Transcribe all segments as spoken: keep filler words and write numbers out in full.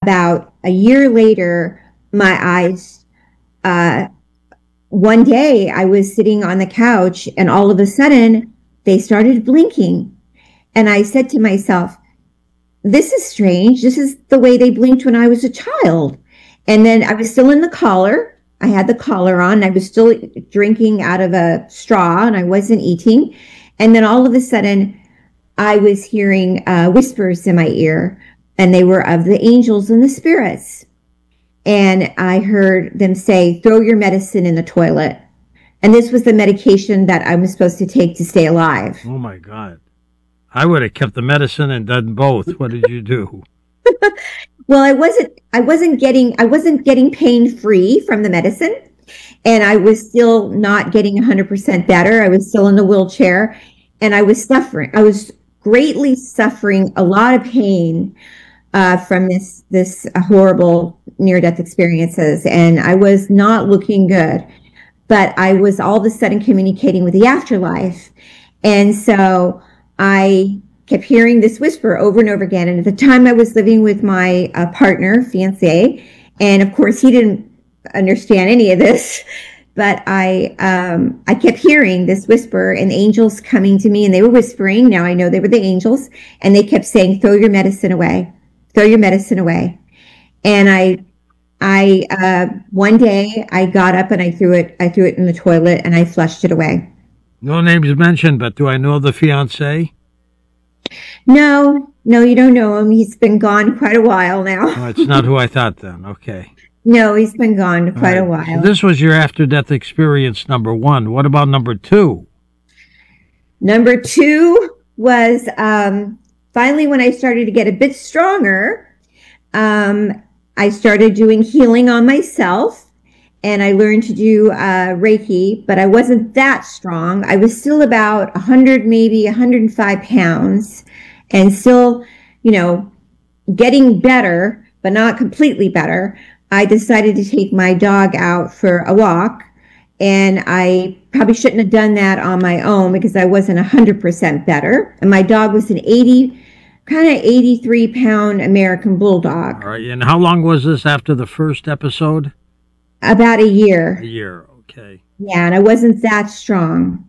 about a year later, my eyes, uh, one day I was sitting on the couch and all of a sudden they started blinking. And I said to myself, this is strange. This is the way they blinked when I was a child. And then I was still in the collar. I had the collar on. I was still drinking out of a straw and I wasn't eating. And then all of a sudden I was hearing uh, whispers in my ear, and they were of the angels and the spirits. And I heard them say, throw your medicine in the toilet. And this was the medication that I was supposed to take to stay alive. Oh, my God. I would have kept the medicine and done both. What did you do? Well, I wasn't, I wasn't getting, I wasn't getting pain free from the medicine, and I was still not getting one hundred percent better. I was still in the wheelchair, and I was suffering. I was greatly suffering a lot of pain uh, from this, this horrible near-death experiences. And I was not looking good, but I was all of a sudden communicating with the afterlife. And so I kept hearing this whisper over and over again. And at the time I was living with my uh, partner, fiance, and of course he didn't understand any of this, but I, um, I kept hearing this whisper and angels coming to me, and they were whispering. Now I know they were the angels, and they kept saying, throw your medicine away, throw your medicine away. And I, I, uh, one day I got up and I threw it, I threw it in the toilet and I flushed it away. No names mentioned, but do I know the fiancé? No, no, you don't know him. He's been gone quite a while now. Oh, it's not who I thought then. Okay. No, he's been gone quite right. a while. So this was your after-death experience number one. What about number two? Number two was um, finally when I started to get a bit stronger, um, I started doing healing on myself. And I learned to do uh, Reiki, but I wasn't that strong. I was still about one hundred, maybe one hundred five pounds, and still, you know, getting better, but not completely better. I decided to take my dog out for a walk, and I probably shouldn't have done that on my own because I wasn't one hundred percent better. And my dog was an eighty, kind of eighty-three pound American Bulldog. All right. And how long was this after the first episode? About a year. A year, okay. Yeah, and I wasn't that strong.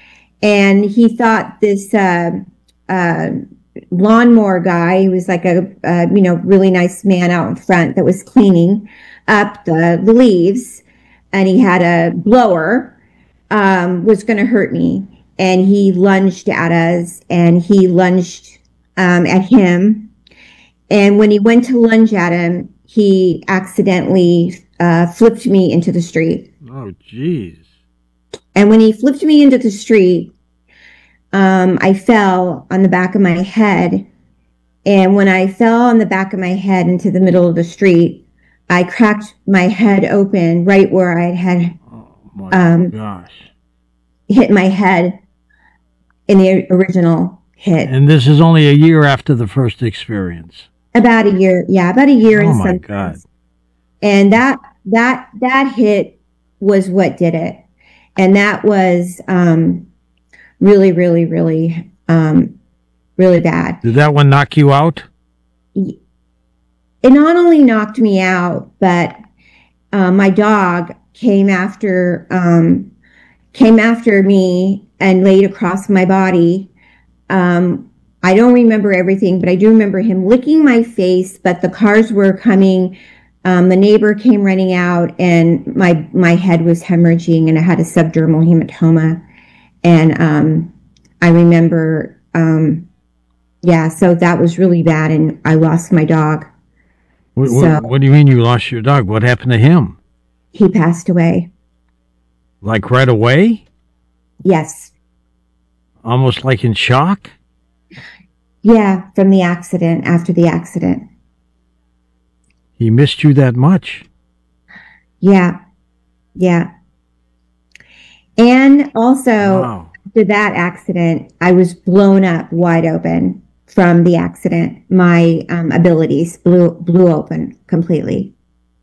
And he thought this uh, uh, lawnmower guy, he was like a, uh, you know, really nice man out in front that was cleaning up the, the leaves, and he had a blower, um, was going to hurt me. And he lunged at us, and he lunged um, at him. And when he went to lunge at him, he accidentally Uh, flipped me into the street. Oh, geez. And when he flipped me into the street, um, I fell on the back of my head. And when I fell on the back of my head into the middle of the street, I cracked my head open right where I had oh, my um, gosh. hit my head in the original hit. And this is only a year after the first experience. About a year. Yeah, about a year oh, and my some God. months. And that that that hit was what did it. And that was um, really, really, really, um, really bad. Did that one knock you out? It not only knocked me out, but uh, my dog came after um, came after me and laid across my body. Um, I don't remember everything, but I do remember him licking my face, but the cars were coming. Um, the neighbor came running out, and my my head was hemorrhaging, and I had a subdermal hematoma. And um, I remember, um, yeah, so that was really bad, and I lost my dog. What, so, what, what do you mean you lost your dog? What happened to him? He passed away. Like right away? Yes. Almost like in shock? Yeah, from the accident, after the accident. He missed you that much? Yeah, yeah. And also, wow. after that accident, I was blown up wide open from the accident. My um, abilities blew blew open completely.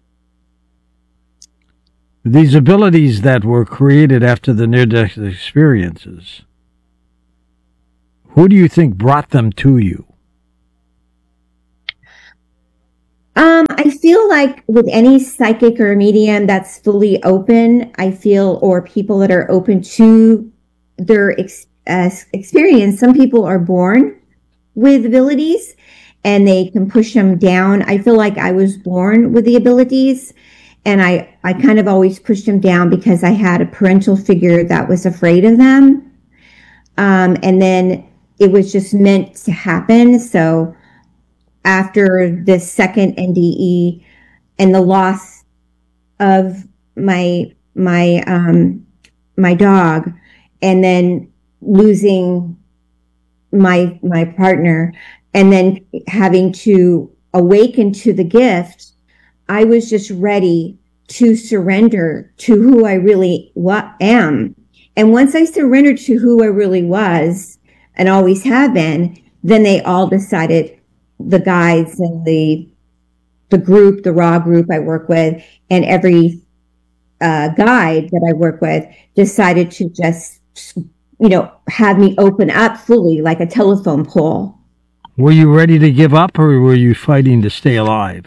These abilities that were created after the near-death experiences, who do you think brought them to you? Um, I feel like with any psychic or medium that's fully open, I feel, or people that are open to their ex, uh, experience, some people are born with abilities and they can push them down. I feel like I was born with the abilities, and I, I kind of always pushed them down because I had a parental figure that was afraid of them. Um, and then it was just meant to happen. So after the second N D E and the loss of my my um, my dog, and then losing my my partner, and then having to awaken to the gift, I was just ready to surrender to who I really wa- am. And once I surrendered to who I really was and always have been, then they all decided, the guides and the the group, the raw group I work with, and every uh, guide that I work with decided to just, you know, have me open up fully like a telephone pole. Were you ready to give up, or were you fighting to stay alive?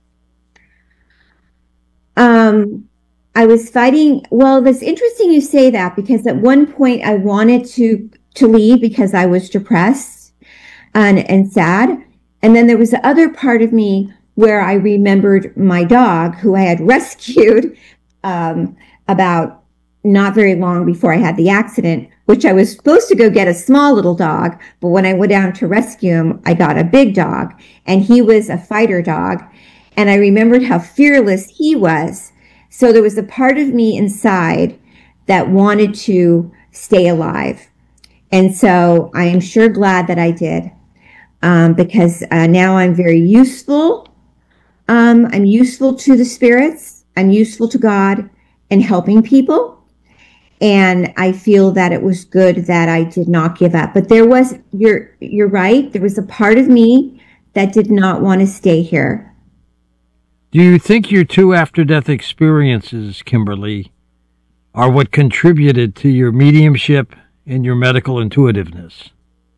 Um, I was fighting. Well, that's interesting you say that, because at one point I wanted to to leave because I was depressed and, and sad. And then there was the other part of me where I remembered my dog, who I had rescued um, about not very long before I had the accident, which I was supposed to go get a small little dog. But when I went down to rescue him, I got a big dog, and he was a fighter dog. And I remembered how fearless he was. So there was a part of me inside that wanted to stay alive. And so I am sure glad that I did, um, because uh, now I'm very useful. Um, I'm useful to the spirits. I'm useful to God and helping people. And I feel that it was good that I did not give up. But there was, you're, you're right. There was a part of me that did not want to stay here. Do you think your two after-death experiences, Kimberly, are what contributed to your mediumship and your medical intuitiveness?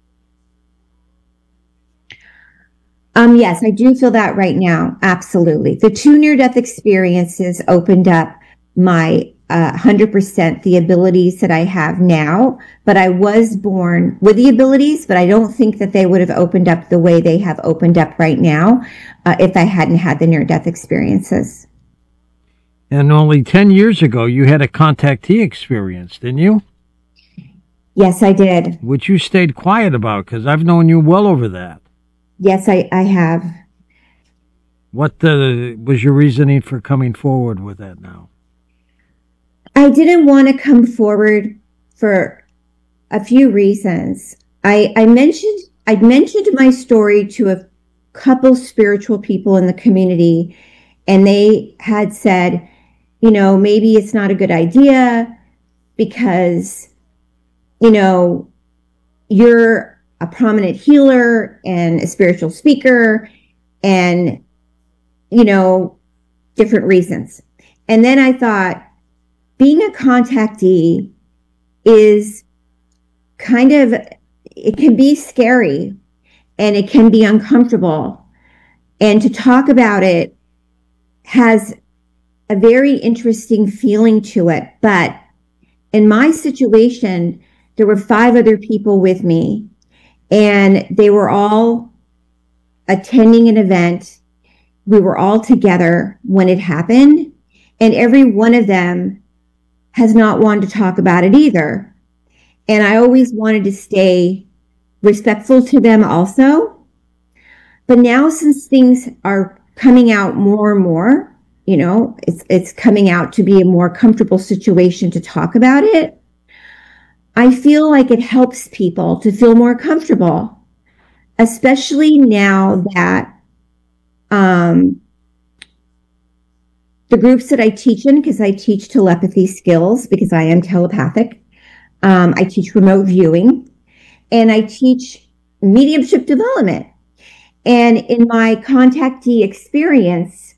Um, yes, I do feel that right now. Absolutely. The two near-death experiences opened up my uh, one hundred percent the abilities that I have now, but I was born with the abilities, but I don't think that they would have opened up the way they have opened up right now uh, if I hadn't had the near-death experiences. And only ten years ago, you had a contactee experience, didn't you? Yes, I did. Which you stayed quiet about, because I've known you well over that. Yes, I, I have. What uh, was your reasoning for coming forward with that now? I didn't want to come forward for a few reasons. I, I mentioned I mentioned my story to a couple spiritual people in the community, and they had said, you know, maybe it's not a good idea because, you know, you're a prominent healer and a spiritual speaker, and, you know, different reasons. And then I thought, being a contactee is kind of, it can be scary and it can be uncomfortable. And to talk about it has a very interesting feeling to it. But in my situation, there were five other people with me, and they were all attending an event. We were all together when it happened, and every one of them has not wanted to talk about it either. And I always wanted to stay respectful to them also. But now, since things are coming out more and more, you know, it's it's coming out to be a more comfortable situation to talk about it, I feel like it helps people to feel more comfortable, especially now that um, the groups that I teach in, because I teach telepathy skills, because I am telepathic. Um, I teach remote viewing, and I teach mediumship development. And in my contactee experience,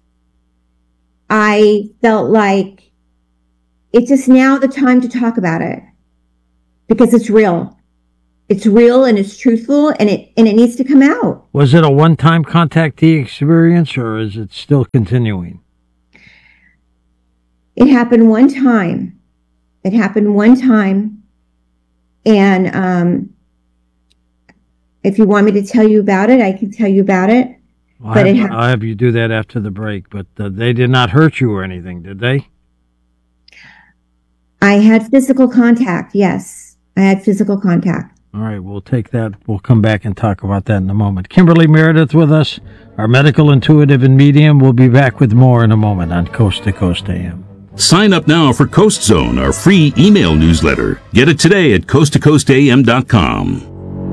I felt like it's just now the time to talk about it, because it's real. it's real and it's truthful, and it and it needs to come out. Was it a one-time contactee experience, or is it still continuing? It happened one time. It happened one time. And um, if you want me to tell you about it, I can tell you about it. I'll, but have, it ha- I'll have you do that after the break. But uh, they did not hurt you or anything, did they? I had physical contact, yes. I had physical contact. All right, we'll take that. We'll come back and talk about that in a moment. Kimberly Meredith with us, our medical intuitive and medium. We'll be back with more in a moment on Coast to Coast A M. Sign up now for Coast Zone, our free email newsletter. Get it today at coast to coast a m dot com.